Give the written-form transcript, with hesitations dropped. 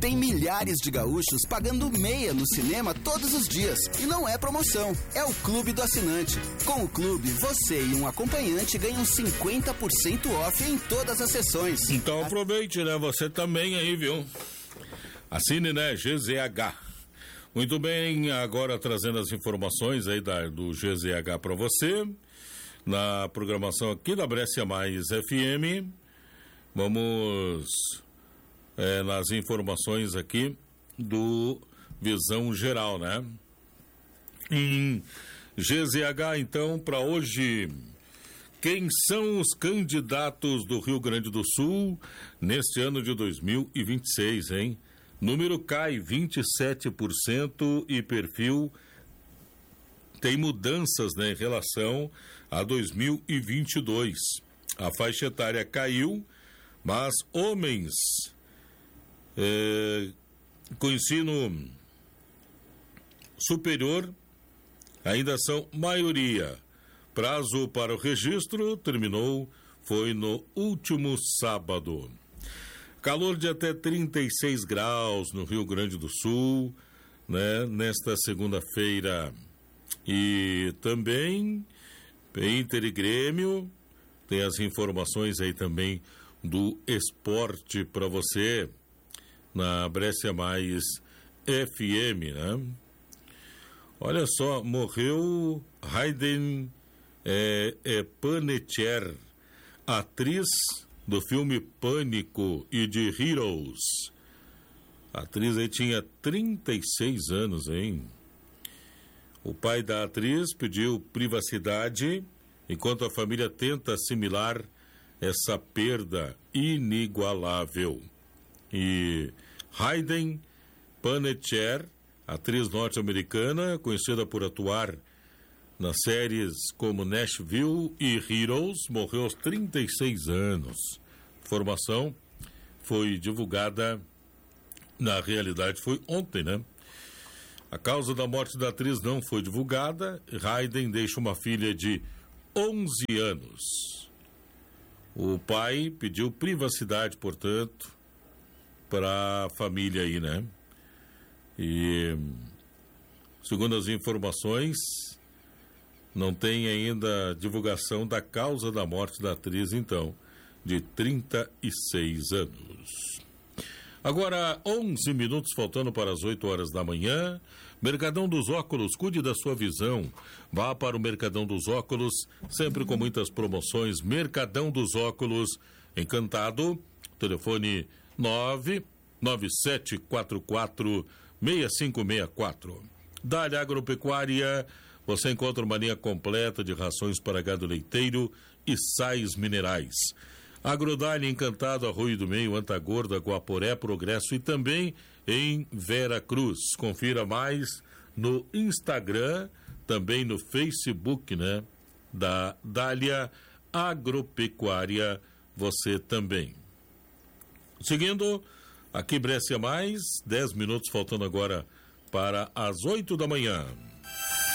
Tem milhares de gaúchos pagando meia no cinema todos os dias. E não é promoção, é o Clube do Assinante. Com o Clube, você e um acompanhante ganham 50% off em todas as sessões. Então aproveite, né? Você também aí, viu? Assine, né? GZH. Muito bem, agora trazendo as informações aí do GZH para você. Na programação aqui da Brescia Mais FM. Vamos nas informações aqui do Visão Geral, né? Em GZH, então, para hoje, quem são os candidatos do Rio Grande do Sul neste ano de 2026, hein? Número cai 27% e perfil tem mudanças, né, em relação a 2022. A faixa etária caiu, mas homens com ensino superior ainda são maioria. Prazo para o registro foi no último sábado. Calor de até 36 graus no Rio Grande do Sul, né, nesta segunda-feira. E também Inter e Grêmio, tem as informações aí também do esporte para você na Brescia Mais FM, né? Olha só, morreu Hayden Panettiere, atriz do filme Pânico e de Heroes. A atriz aí tinha 36 anos, hein? O pai da atriz pediu privacidade enquanto a família tenta assimilar essa perda inigualável. E Hayden Panettiere, atriz norte-americana, conhecida por atuar nas séries como Nashville e Heroes, morreu aos 36 anos. A informação foi divulgada, na realidade foi ontem, né? A causa da morte da atriz não foi divulgada. Hayden deixa uma filha de 11 anos. O pai pediu privacidade, portanto, para a família aí, né? E, segundo as informações, não tem ainda divulgação da causa da morte da atriz, então, de 36 anos. Agora, 11 minutos faltando para as 8 horas da manhã. Mercadão dos Óculos, cuide da sua visão. Vá para o Mercadão dos Óculos, sempre com muitas promoções. Mercadão dos Óculos, Encantado, telefone 997446564. Dália Agropecuária, você encontra uma linha completa de rações para gado leiteiro e sais minerais. Agrodália, Encantado, Arroio do Meio, Antagorda, Guaporé, Progresso e também em Vera Cruz. Confira mais no Instagram, também no Facebook, né? Da Dália Agropecuária, você também. Seguindo, aqui Brescia Mais, 10 minutos faltando agora para as 8 da manhã.